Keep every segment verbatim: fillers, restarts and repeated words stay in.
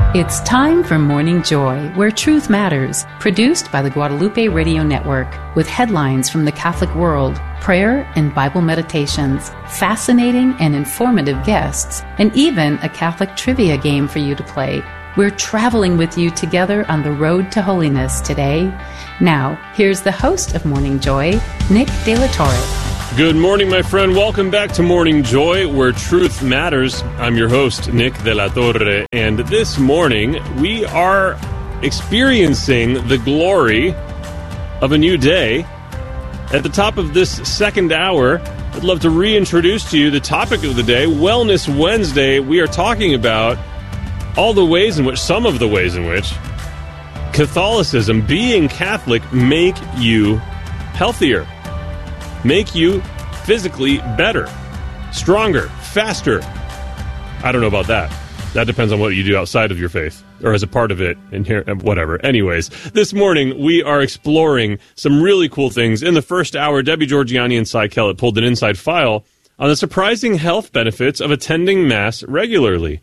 It's time for Morning Joy, where truth matters, produced by the Guadalupe Radio Network, with headlines from the Catholic world, prayer and Bible meditations, fascinating and informative guests, and even a Catholic trivia game for you to play. We're traveling with you together on the road to holiness today. Now, here's the host of Morning Joy, Nick De La Torre. Good morning, my friend. Welcome back to Morning Joy, where truth matters. I'm your host, Nick De La Torre, and this morning we are experiencing the glory of a new day. At the top of this second hour, I'd love to reintroduce to you the topic of the day, Wellness Wednesday. We are talking about all the ways in which, some of the ways in which, Catholicism, being Catholic, make you healthier. Make you physically better, stronger, faster. I don't know about that. That depends on what you do outside of your faith, or as a part of it, and here, whatever. Anyways, this morning we are exploring some really cool things. In the first hour, Debbie Georgiani and Cy Kellett pulled an inside file on the surprising health benefits of attending Mass regularly.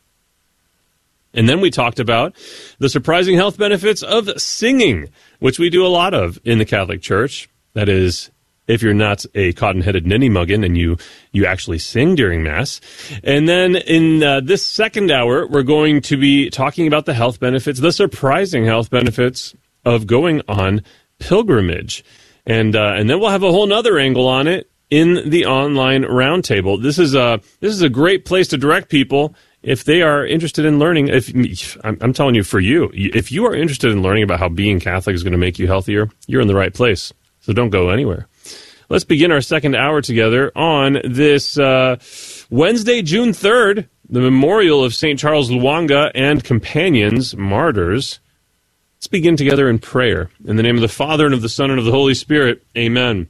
And then we talked about the surprising health benefits of singing, which we do a lot of in the Catholic Church. That is, if you're not a cotton-headed ninny-muggin and you, you actually sing during Mass. And then in uh, this second hour, we're going to be talking about the health benefits, the surprising health benefits of going on pilgrimage. And uh, and then we'll have a whole nother angle on it in the online roundtable. This is a, this is a great place to direct people if they are interested in learning. If I'm, I'm telling you, for you, if you are interested in learning about how being Catholic is going to make you healthier, you're in the right place. So don't go anywhere. Let's begin our second hour together on this uh, Wednesday, June third, the memorial of Saint Charles Lwanga and companions, martyrs. Let's begin together in prayer. In the name of the Father, and of the Son, and of the Holy Spirit. Amen.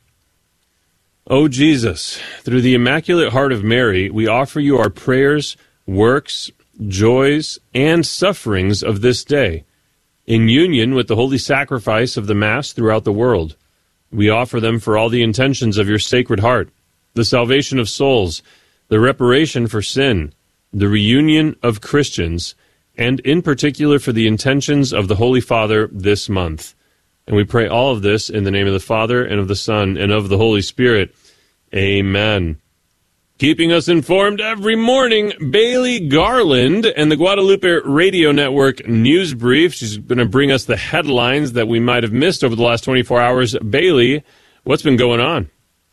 O Jesus, through the Immaculate Heart of Mary, we offer you our prayers, works, joys, and sufferings of this day, in union with the holy sacrifice of the Mass throughout the world. We offer them for all the intentions of your Sacred Heart, the salvation of souls, the reparation for sin, the reunion of Christians, and in particular for the intentions of the Holy Father this month. And we pray all of this in the name of the Father, and of the Son, and of the Holy Spirit. Amen. Keeping us informed every morning, Bailey Garland and the Guadalupe Radio Network News Brief. She's going to bring us the headlines that we might have missed over the last twenty-four hours. Bailey, what's been going on?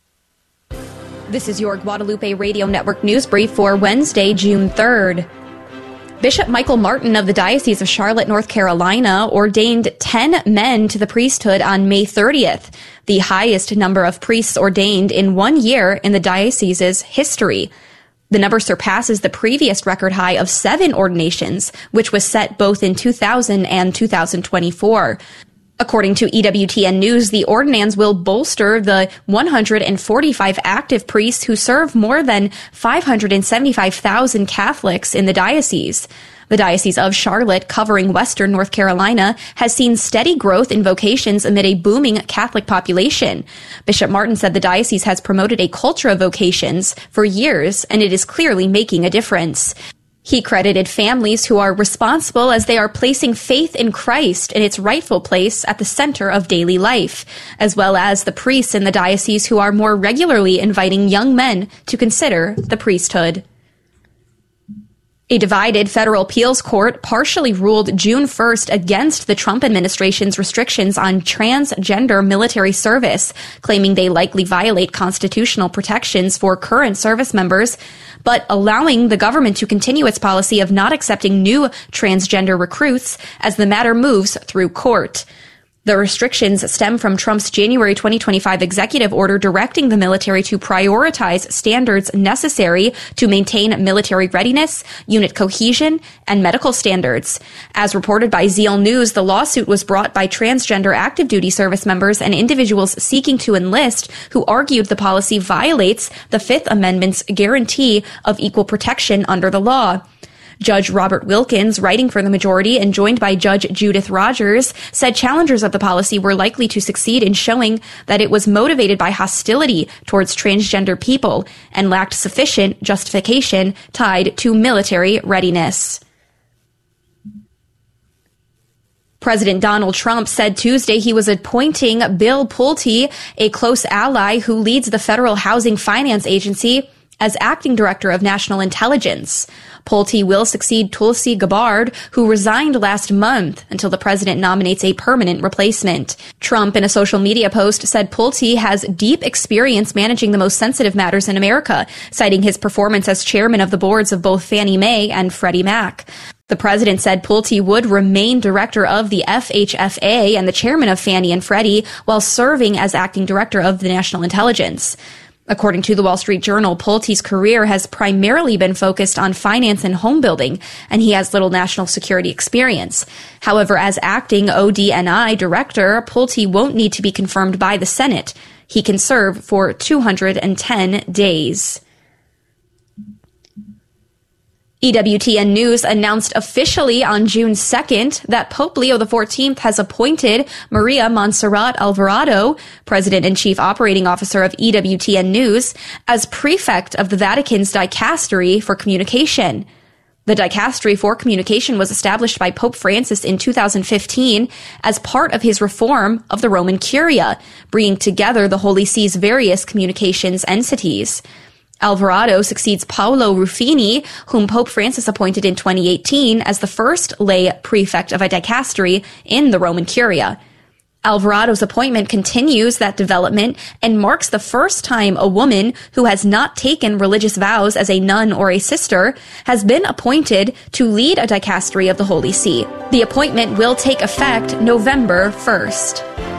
This is your Guadalupe Radio Network News Brief for Wednesday, June third. Bishop Michael Martin of the Diocese of Charlotte, North Carolina, ordained ten men to the priesthood on May thirtieth, the highest number of priests ordained in one year in the diocese's history. The number surpasses the previous record high of seven ordinations, which was set both in two thousand and two thousand twenty-four. According to E W T N News, the ordinands will bolster the one hundred forty-five active priests who serve more than five hundred seventy-five thousand Catholics in the diocese. The Diocese of Charlotte, covering western North Carolina, has seen steady growth in vocations amid a booming Catholic population. Bishop Martin said the diocese has promoted a culture of vocations for years, and it is clearly making a difference. He credited families who are responsible as they are placing faith in Christ in its rightful place at the center of daily life, as well as the priests in the diocese who are more regularly inviting young men to consider the priesthood. A divided federal appeals court partially ruled June first against the Trump administration's restrictions on transgender military service, claiming they likely violate constitutional protections for current service members, but allowing the government to continue its policy of not accepting new transgender recruits as the matter moves through court. The restrictions stem from Trump's January twenty twenty-five executive order directing the military to prioritize standards necessary to maintain military readiness, unit cohesion, and medical standards. As reported by Zeal News, the lawsuit was brought by transgender active duty service members and individuals seeking to enlist who argued the policy violates the Fifth Amendment's guarantee of equal protection under the law. Judge Robert Wilkins, writing for the majority and joined by Judge Judith Rogers, said challengers of the policy were likely to succeed in showing that it was motivated by hostility towards transgender people and lacked sufficient justification tied to military readiness. President Donald Trump said Tuesday he was appointing Bill Pulte, a close ally who leads the Federal Housing Finance Agency, as acting director of national intelligence. Pulte will succeed Tulsi Gabbard, who resigned last month, until the president nominates a permanent replacement. Trump, in a social media post, said Pulte has deep experience managing the most sensitive matters in America, citing his performance as chairman of the boards of both Fannie Mae and Freddie Mac. The president said Pulte would remain director of the F H F A and the chairman of Fannie and Freddie while serving as acting director of the National Intelligence. According to the Wall Street Journal, Pulte's career has primarily been focused on finance and home building, and he has little national security experience. However, as acting O D N I director, Pulte won't need to be confirmed by the Senate. He can serve for two hundred ten days. E W T N News announced officially on June second that Pope Leo the fourteenth has appointed Maria Montserrat Alvarado, President and Chief Operating Officer of E W T N News, as prefect of the Vatican's Dicastery for Communication. The Dicastery for Communication was established by Pope Francis in two thousand fifteen as part of his reform of the Roman Curia, bringing together the Holy See's various communications entities. Alvarado succeeds Paolo Ruffini, whom Pope Francis appointed in twenty eighteen as the first lay prefect of a dicastery in the Roman Curia. Alvarado's appointment continues that development and marks the first time a woman who has not taken religious vows as a nun or a sister has been appointed to lead a dicastery of the Holy See. The appointment will take effect November first.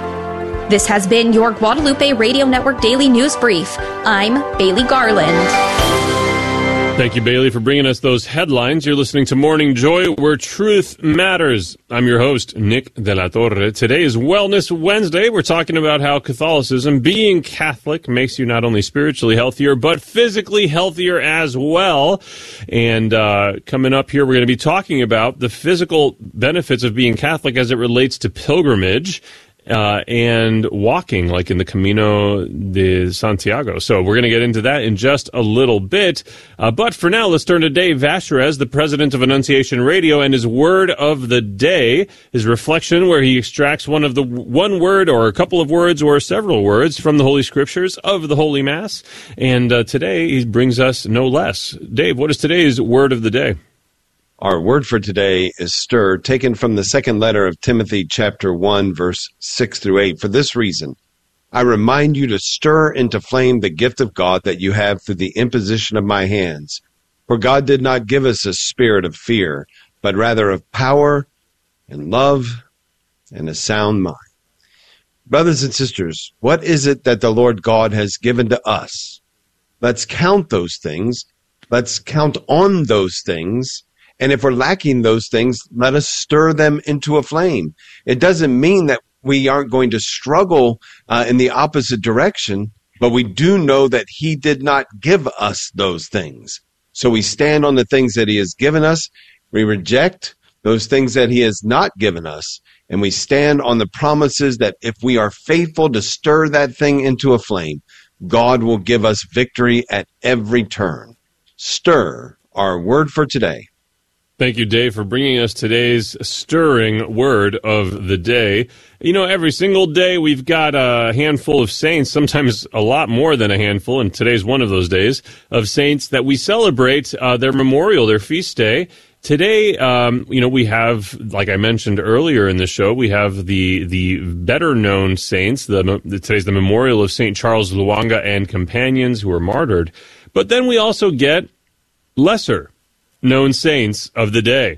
This has been your Guadalupe Radio Network Daily News Brief. I'm Bailey Garland. Thank you, Bailey, for bringing us those headlines. You're listening to Morning Joy, where truth matters. I'm your host, Nick De La Torre. Today is Wellness Wednesday. We're talking about how Catholicism, being Catholic, makes you not only spiritually healthier, but physically healthier as well. And uh, coming up here, we're going to be talking about the physical benefits of being Catholic as it relates to pilgrimage. Uh, and walking, like in the Camino de Santiago. So we're going to get into that in just a little bit. Uh, but for now, let's turn to Dave Vasherez, the president of Annunciation Radio, and his word of the day, his reflection, where he extracts one of the one word or a couple of words or several words from the Holy Scriptures of the Holy Mass. And uh, today he brings us no less. Dave, what is today's word of the day? Our word for today is stir, taken from the second letter of Timothy, chapter one, verse six through eight. For this reason, I remind you to stir into flame the gift of God that you have through the imposition of my hands. For God did not give us a spirit of fear, but rather of power and love and a sound mind. Brothers and sisters, what is it that the Lord God has given to us? Let's count those things. Let's count on those things. And if we're lacking those things, let us stir them into a flame. It doesn't mean that we aren't going to struggle uh, in the opposite direction, but we do know that he did not give us those things. So we stand on the things that he has given us. We reject those things that he has not given us. And we stand on the promises that if we are faithful to stir that thing into a flame, God will give us victory at every turn. Stir, our word for today. Thank you, Dave, for bringing us today's stirring word of the day. You know, every single day we've got a handful of saints, sometimes a lot more than a handful, and today's one of those days, of saints that we celebrate uh, their memorial, their feast day. Today, um, you know, we have, like I mentioned earlier in the show, we have the the better-known saints. The, the today's the memorial of Saint Charles Lwanga and companions who were martyred. But then we also get lesser known saints of the day.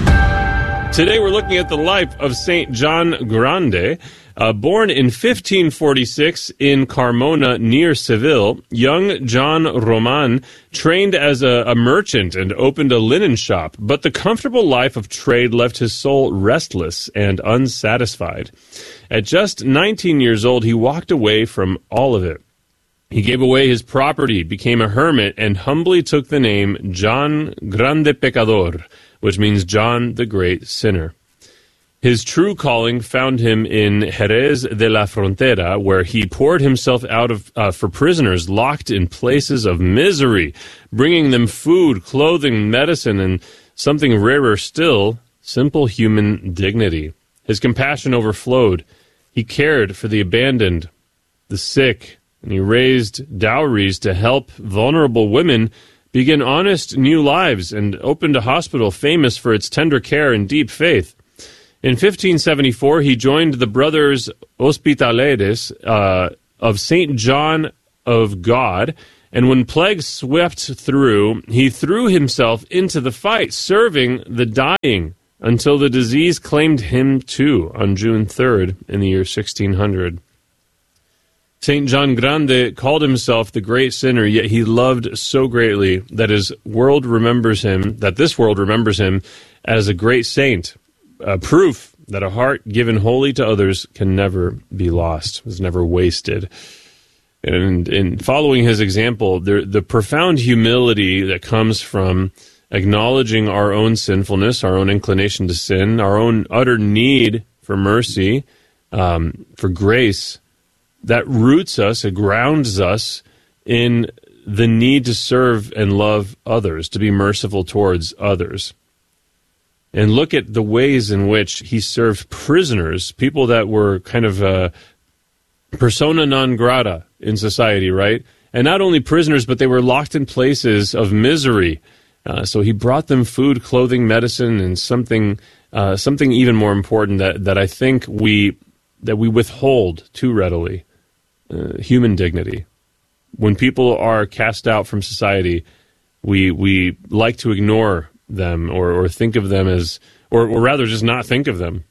Today we're looking at the life of Saint John Grande. Uh, born in fifteen forty-six in Carmona near Seville, young John Roman trained as a, a merchant and opened a linen shop, but the comfortable life of trade left his soul restless and unsatisfied. At just nineteen years old, he walked away from all of it. He gave away his property, became a hermit, and humbly took the name John Grande Pecador, which means John the Great Sinner. His true calling found him in Jerez de la Frontera, where he poured himself out of, uh, for prisoners locked in places of misery, bringing them food, clothing, medicine, and something rarer still, simple human dignity. His compassion overflowed. He cared for the abandoned, the sick, and he raised dowries to help vulnerable women begin honest new lives and opened a hospital famous for its tender care and deep faith. In fifteen seventy-four, he joined the Brothers Hospitaleres uh, of Saint John of God, and when plague swept through, he threw himself into the fight, serving the dying, until the disease claimed him too on June third in the year sixteen hundred. Saint John Grande called himself the great sinner, yet he loved so greatly that his world remembers him, that this world remembers him as a great saint, a proof that a heart given wholly to others can never be lost, is never wasted. And in following his example, the, the profound humility that comes from acknowledging our own sinfulness, our own inclination to sin, our own utter need for mercy, um, for grace, that roots us, it grounds us in the need to serve and love others, to be merciful towards others. And look at the ways in which he served prisoners, people that were kind of uh, persona non grata in society, right? And not only prisoners, but they were locked in places of misery. Uh, so he brought them food, clothing, medicine, and something uh, something even more important that, that I think we that we withhold too readily. Uh, human dignity. When people are cast out from society, we we like to ignore them or, or think of them as, or, or rather just not think of them.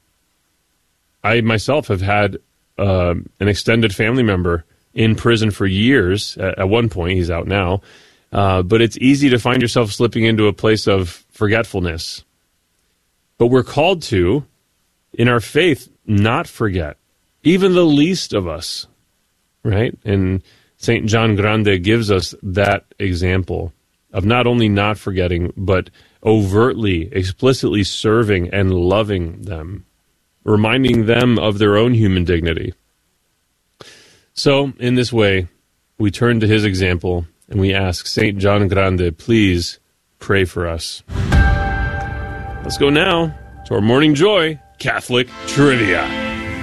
I myself have had uh, an extended family member in prison for years. At, at one point, he's out now. Uh, but it's easy to find yourself slipping into a place of forgetfulness. But we're called to, in our faith, not forget, even the least of us. Right? And Saint John Grande gives us that example of not only not forgetting, but overtly, explicitly serving and loving them, reminding them of their own human dignity. So, in this way, we turn to his example and we ask Saint John Grande, please pray for us. Let's go now to our Morning Joy Catholic Trivia.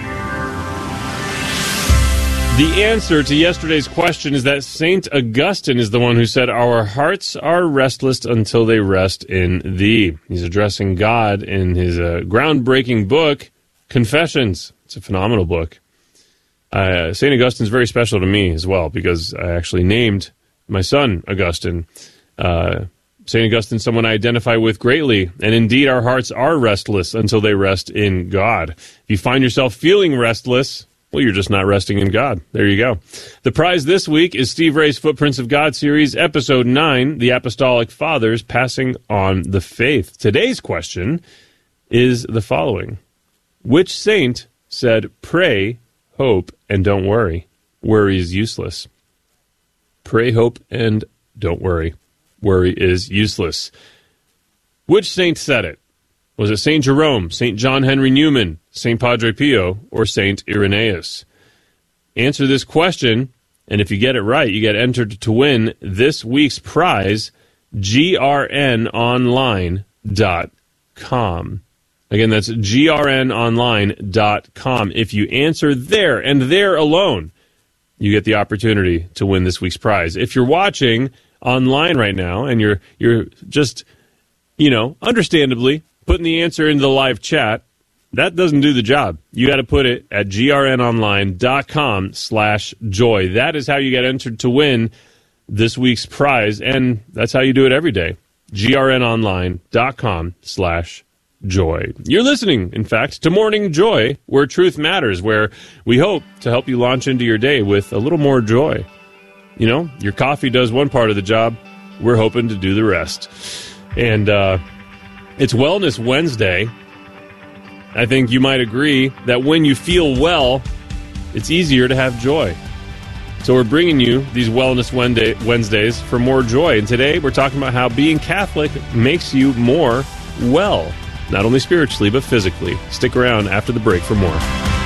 The answer to yesterday's question is that Saint Augustine is the one who said, "Our hearts are restless until they rest in thee." He's addressing God in his uh, groundbreaking book, Confessions. It's a phenomenal book. Uh, Saint Augustine's very special to me as well because I actually named my son Augustine. Uh, Saint Augustine, someone I identify with greatly, and indeed our hearts are restless until they rest in God. If you find yourself feeling restless, well, you're just not resting in God. There you go. The prize this week is Steve Ray's Footprints of God series, episode nine, The Apostolic Fathers Passing on the Faith. Today's question is the following. Which saint said, "Pray, hope, and don't worry. Worry is useless"? Pray, hope, and don't worry. Worry is useless. Which saint said it? Was it Saint Jerome, Saint John Henry Newman, Saint Padre Pio, or Saint Irenaeus? Answer this question, and if you get it right, you get entered to win this week's prize, G R N online dot com. Again, that's G R N online dot com. If you answer there and there alone, you get the opportunity to win this week's prize. If you're watching online right now and you're you're just, you know, understandably putting the answer into the live chat, that doesn't do the job. You got to put it at G R N online dot com slash joy. That is how you get entered to win this week's prize, and that's how you do it every day. G R N online dot com slash joy. You're listening, in fact, to Morning Joy, where truth matters, where we hope to help you launch into your day with a little more joy. You know, your coffee does one part of the job. We're hoping to do the rest. And, uh, it's Wellness Wednesday. I think you might agree that when you feel well, it's easier to have joy. So we're bringing you these Wellness Wednesdays for more joy. And today we're talking about how being Catholic makes you more well. Not only spiritually, but physically. Stick around after the break for more.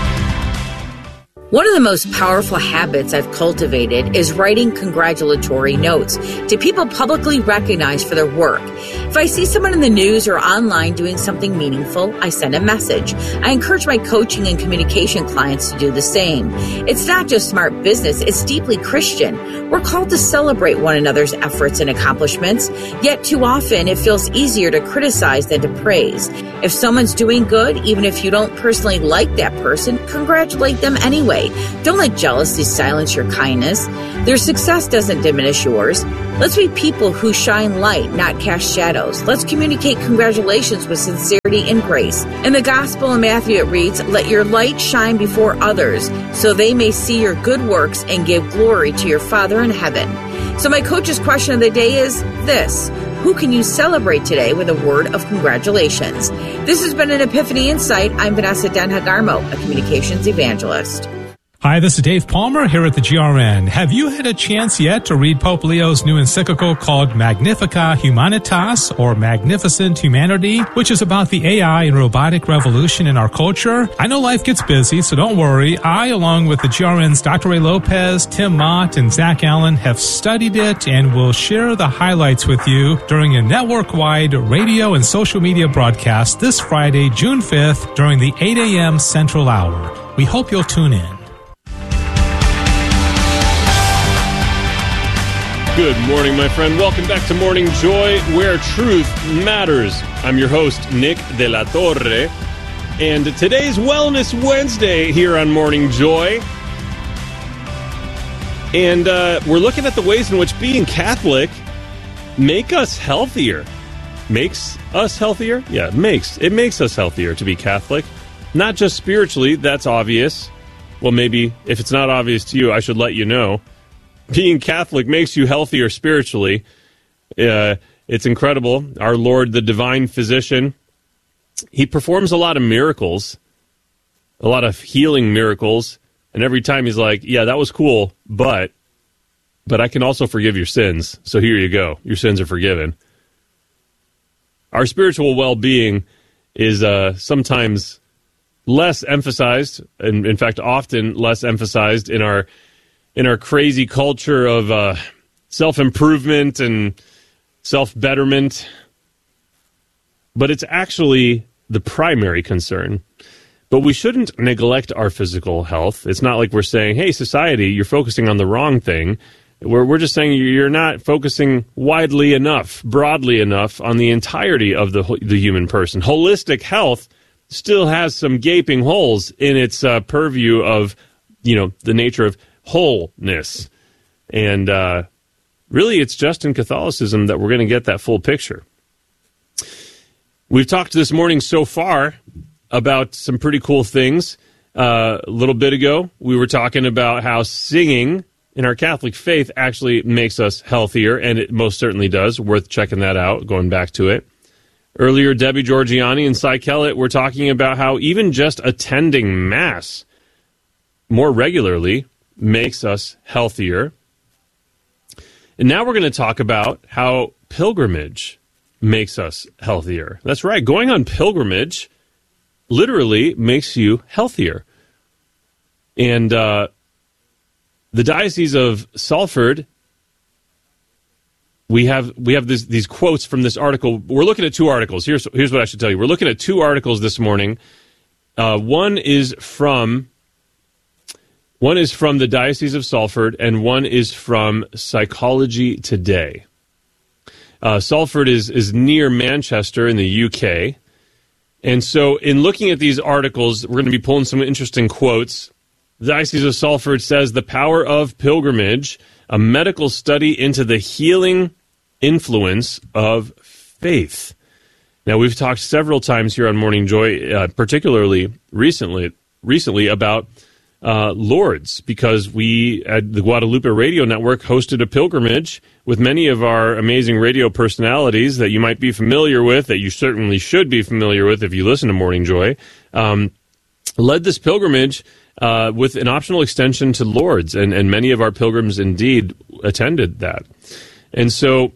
One of the most powerful habits I've cultivated is writing congratulatory notes to people publicly recognized for their work. If I see someone in the news or online doing something meaningful, I send a message. I encourage my coaching and communication clients to do the same. It's not just smart business, it's deeply Christian. We're called to celebrate one another's efforts and accomplishments, yet too often it feels easier to criticize than to praise. If someone's doing good, even if you don't personally like that person, congratulate them anyway. Don't let jealousy silence your kindness. Their success doesn't diminish yours. Let's be people who shine light, not cast shadows. Let's communicate congratulations with sincerity and grace. In the Gospel in Matthew it reads, "Let your light shine before others, so they may see your good works and give glory to your Father in heaven." So my coach's question of the day is this: who can you celebrate today with a word of congratulations? This has been an Epiphany Insight. I'm Vanessa Denhagarmo, a communications evangelist. Hi, this is Dave Palmer here at the G R N. Have you had a chance yet to read Pope Leo's new encyclical called Magnificat Humanitas, or Magnificent Humanity, which is about the A I and robotic revolution in our culture? I know life gets busy, so don't worry. I, along with the G R N's Doctor Ray Lopez, Tim Mott, and Zach Allen, have studied it and will share the highlights with you during a network-wide radio and social media broadcast this Friday, June fifth, during the eight a.m. Central Hour. We hope you'll tune in. Good morning, my friend. Welcome back to Morning Joy, where truth matters. I'm your host, Nick De La Torre, and today's Wellness Wednesday here on Morning Joy. And uh, we're looking at the ways in which being Catholic make us healthier. Makes us healthier? Yeah, it makes. It makes us healthier to be Catholic. Not just spiritually, that's obvious. Well, maybe if it's not obvious to you, I should let you know. Being Catholic makes you healthier spiritually. Uh, it's incredible. Our Lord, the divine physician, he performs a lot of miracles, a lot of healing miracles. And every time he's like, yeah, that was cool, but but I can also forgive your sins. So here you go. Your sins are forgiven. Our spiritual well-being is uh, sometimes less emphasized, and in fact, often less emphasized in our in our crazy culture of uh, self-improvement and self-betterment. But it's actually the primary concern. But we shouldn't neglect our physical health. It's not like we're saying, hey, society, you're focusing on the wrong thing. We're, we're just saying you're not focusing widely enough, broadly enough on the entirety of the, the human person. Holistic health still has some gaping holes in its uh, purview of, you know, the nature of wholeness. And uh, really, it's just in Catholicism that we're going to get that full picture. We've talked this morning so far about some pretty cool things. Uh, a little bit ago, we were talking about how singing in our Catholic faith actually makes us healthier, and it most certainly does. Worth checking that out, going back to it. Earlier, Debbie Georgiani and Cy Kellett were talking about how even just attending Mass more regularly makes us healthier. And now we're going to talk about how pilgrimage makes us healthier. That's right. Going on pilgrimage literally makes you healthier. And uh, the Diocese of Salford, we have we have this, these quotes from this article. We're looking at two articles. Here's, here's what I should tell you. We're looking at two articles this morning. Uh, one is from... One is from the Diocese of Salford, and one is from Psychology Today. Uh, Salford is, is near Manchester in the U K. And so in looking at these articles, we're going to be pulling some interesting quotes. The Diocese of Salford says, "The Power of Pilgrimage, a medical study into the healing influence of faith." Now, we've talked several times here on Morning Joy, uh, particularly recently, recently about Uh, Lourdes, because we at the Guadalupe Radio Network hosted a pilgrimage with many of our amazing radio personalities that you might be familiar with, that you certainly should be familiar with if you listen to Morning Joy, um, led this pilgrimage uh, with an optional extension to Lourdes, and, and many of our pilgrims indeed attended that. And so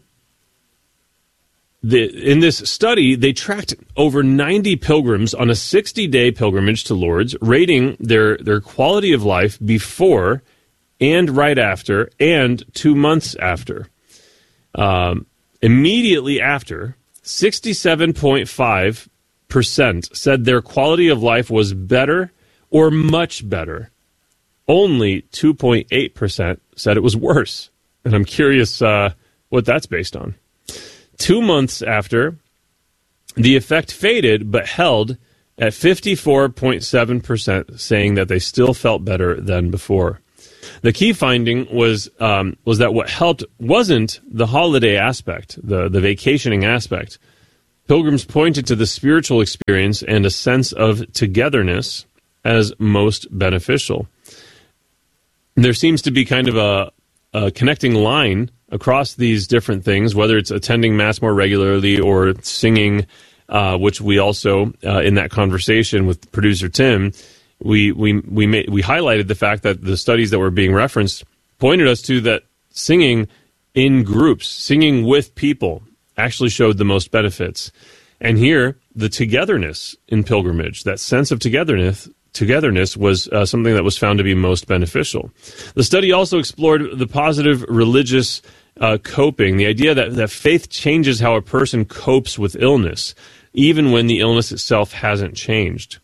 The, in this study, they tracked over ninety pilgrims on a sixty-day pilgrimage to Lourdes, rating their, their quality of life before and right after and two months after. Um, immediately after, sixty-seven point five percent said their quality of life was better or much better. Only two point eight percent said it was worse. And I'm curious uh, what that's based on. Two months after, the effect faded but held at fifty-four point seven percent, saying that they still felt better than before. The key finding was um, was that what helped wasn't the holiday aspect, the, the vacationing aspect. Pilgrims pointed to the spiritual experience and a sense of togetherness as most beneficial. There seems to be kind of a, a connecting line across these different things, whether it's attending Mass more regularly or singing, uh, which we also, uh, in that conversation with producer Tim, we we we made, we highlighted the fact that the studies that were being referenced pointed us to that singing in groups, singing with people, actually showed the most benefits. And here, the togetherness in pilgrimage, that sense of togetherness, togetherness was uh, something that was found to be most beneficial. The study also explored the positive religious uh, coping, the idea that, that faith changes how a person copes with illness, even when the illness itself hasn't changed.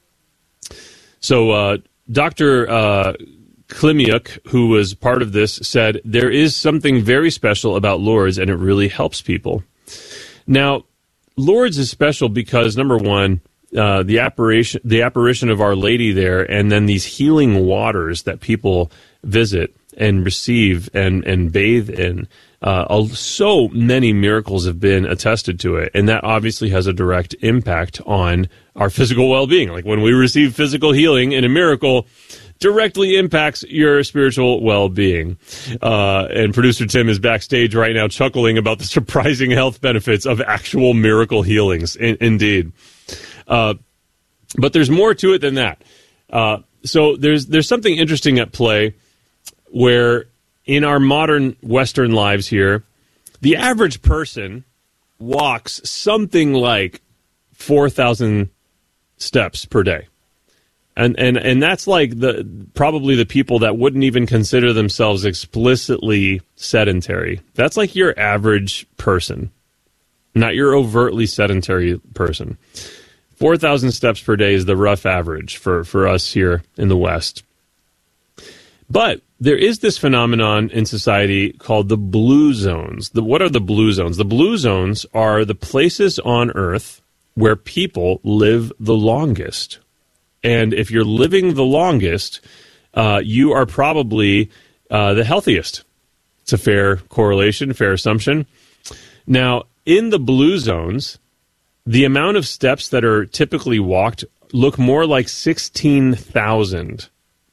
So uh, Doctor Uh, Klimiuk, who was part of this, said, there is something very special about Lourdes, and it really helps people. Now, Lourdes is special because, number one, uh, the apparition, the apparition of Our Lady there, and then these healing waters that people visit and receive and, and bathe in. Uh, so many miracles have been attested to it, and that obviously has a direct impact on our physical well-being. Like when we receive physical healing in a miracle, directly impacts your spiritual well-being. Uh, and producer Tim is backstage right now chuckling about the surprising health benefits of actual miracle healings. In- indeed. Uh, but there's more to it than that. Uh, so there's there's something interesting at play where in our modern Western lives here, the average person walks something like four thousand steps per day. And and and that's like the probably the people that wouldn't even consider themselves explicitly sedentary. That's like your average person, not your overtly sedentary person. four thousand steps per day is the rough average for, for us here in the West. But there is this phenomenon in society called the blue zones. The, what are the blue zones? The blue zones are the places on Earth where people live the longest. And if you're living the longest, uh, you are probably uh, the healthiest. It's a fair correlation, fair assumption. Now, in the blue zones, the amount of steps that are typically walked look more like sixteen thousand.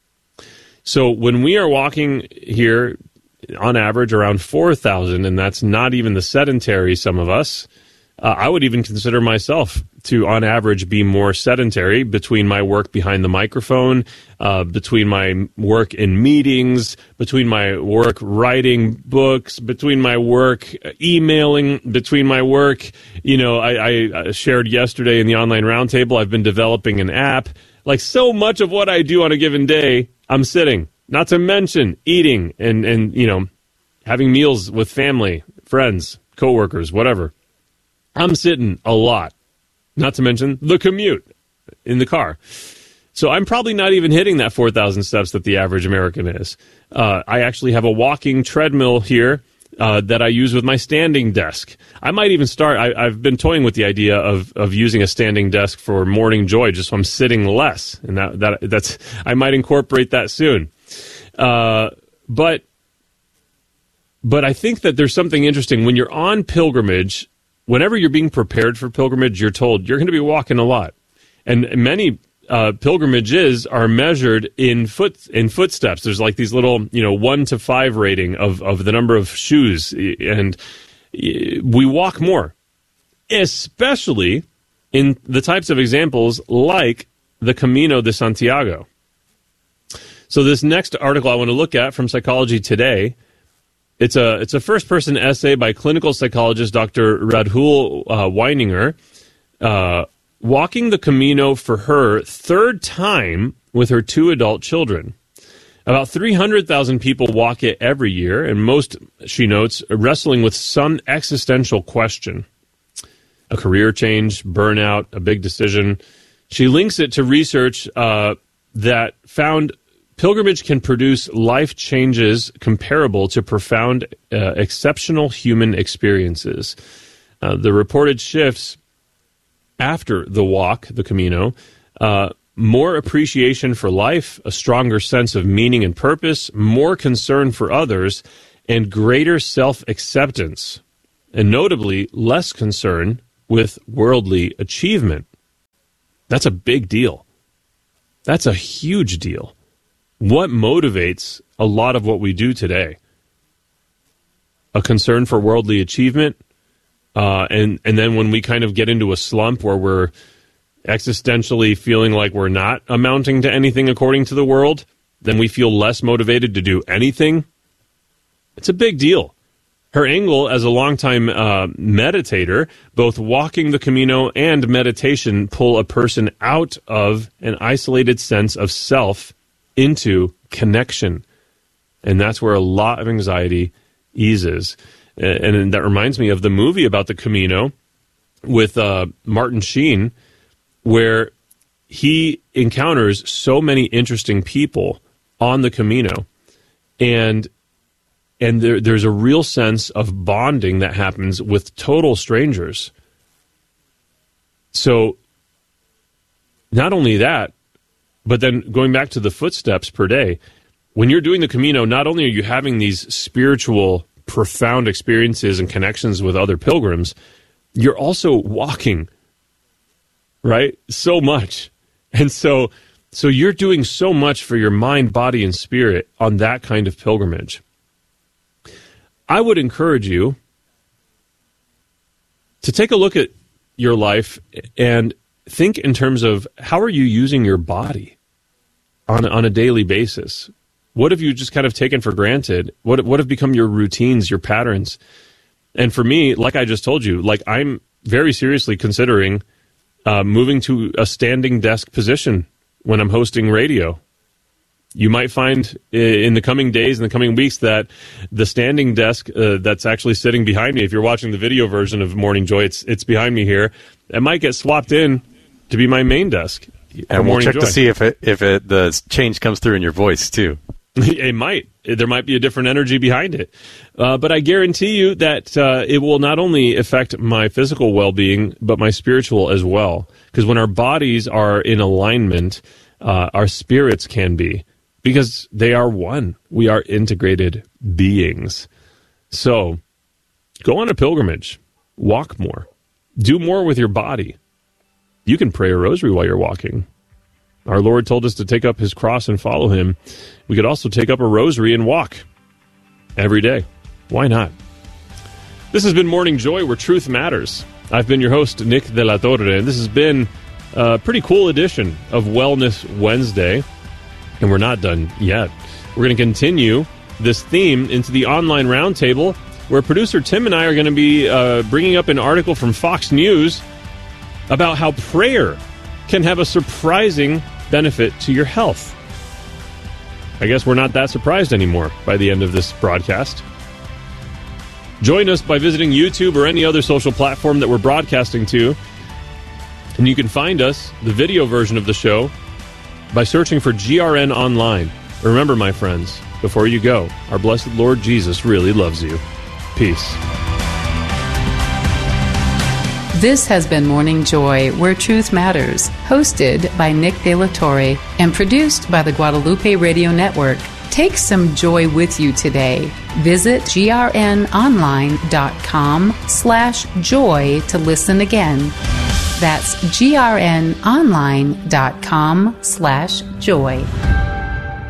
So when we are walking here, on average, around four thousand, and that's not even the sedentary, some of us, uh, I would even consider myself to, on average, be more sedentary between my work behind the microphone, uh, between my work in meetings, between my work writing books, between my work emailing, between my work, you know, I, I shared yesterday in the online roundtable, I've been developing an app. Like so much of what I do on a given day, I'm sitting, not to mention eating and, and you know, having meals with family, friends, coworkers, whatever. I'm sitting a lot, not to mention the commute in the car. So I'm probably not even hitting that four thousand steps that the average American is. Uh, I actually have a walking treadmill here uh, that I use with my standing desk. I might even start, I, I've been toying with the idea of, of using a standing desk for morning joy, just so I'm sitting less. And that, that that's I might incorporate that soon. Uh, but, but I think that there's something interesting. When you're on pilgrimage, whenever you're being prepared for pilgrimage, you're told you're going to be walking a lot. And many uh, pilgrimages are measured in foot in footsteps. There's like these little, you know, one to five rating of, of the number of shoes. And we walk more, especially in the types of examples like the Camino de Santiago. So this next article I want to look at from Psychology Today, It's a it's a first-person essay by clinical psychologist Doctor Radhul uh, Weininger, uh, walking the Camino for her third time with her two adult children. About three hundred thousand people walk it every year, and most, she notes, are wrestling with some existential question. a career change, burnout, a big decision. She links it to research uh, that found pilgrimage can produce life changes comparable to profound, uh, exceptional human experiences. Uh, the reported shifts after the walk, the Camino, uh, more appreciation for life, a stronger sense of meaning and purpose, more concern for others, and greater self-acceptance, and notably less concern with worldly achievement. That's a big deal. That's a huge deal. What motivates a lot of what we do today? A concern for worldly achievement, uh, and, and then when we kind of get into a slump where we're existentially feeling like we're not amounting to anything according to the world, then we feel less motivated to do anything. It's a big deal. Her angle as a longtime uh, meditator, both walking the Camino and meditation pull a person out of an isolated sense of self into connection. And that's where a lot of anxiety eases. And, and that reminds me of the movie about the Camino with uh, Martin Sheen, where he encounters so many interesting people on the Camino. And and there, there's a real sense of bonding that happens with total strangers. So not only that, but then going back to the footsteps per day, when you're doing the Camino, not only are you having these spiritual, profound experiences and connections with other pilgrims, you're also walking, right? So much. And so so you're doing so much for your mind, body, and spirit on that kind of pilgrimage. I would encourage you to take a look at your life and think in terms of how are you using your body on, on a daily basis? What have you just kind of taken for granted? What what have become your routines, your patterns? And for me, like I just told you, like I'm very seriously considering uh, moving to a standing desk position when I'm hosting radio. You might find in the coming days, in the coming weeks, that the standing desk uh, that's actually sitting behind me, if you're watching the video version of Morning Joy, it's it's behind me here, it might get swapped in to be my main desk. And we'll check Joy. to see if it if it the change comes through in your voice, too. It might. There might be a different energy behind it. Uh, but I guarantee you that uh, it will not only affect my physical well-being, but my spiritual as well. Because when our bodies are in alignment, uh, our spirits can be. Because they are one. We are integrated beings. So, go on a pilgrimage. Walk more. Do more with your body. You can pray a rosary while you're walking. Our Lord told us to take up his cross and follow him. We could also take up a rosary and walk every day. Why not? This has been Morning Joy, where truth matters. I've been your host, Nick De La Torre, and this has been a pretty cool edition of Wellness Wednesday. And we're not done yet. We're going to continue this theme into the online roundtable, where producer Tim and I are going to be uh, bringing up an article from Fox News about how prayer can have a surprising benefit to your health. I guess we're not that surprised anymore by the end of this broadcast. Join us by visiting YouTube or any other social platform that we're broadcasting to. And you can find us, the video version of the show, by searching for G R N Online. Remember, my friends, before you go, our blessed Lord Jesus really loves you. Peace. This has been Morning Joy, where truth matters, hosted by Nick De La Torre and produced by the Guadalupe Radio Network. Take some joy with you today. Visit grnonline.com slash joy to listen again. That's grnonline.com slash joy.